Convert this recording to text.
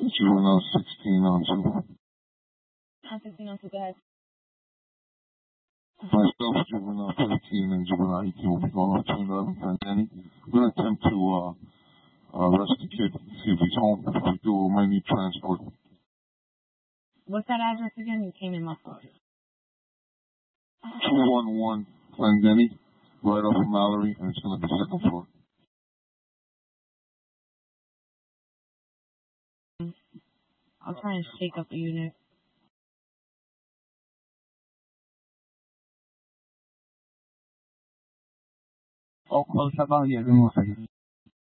Juvenile 1602. On 1602, go ahead. Myself, Juvenile 13, and Juvenile 18 will be going on 211 Glendenny. We're going to attempt to arrest the kid, see if he's home. If we do, we might need transport. What's that address again? You came in muffled. 211 Glendenny, right off of Mallory, and it's going to be second floor. I'll try and shake up the unit. Oh, close up on the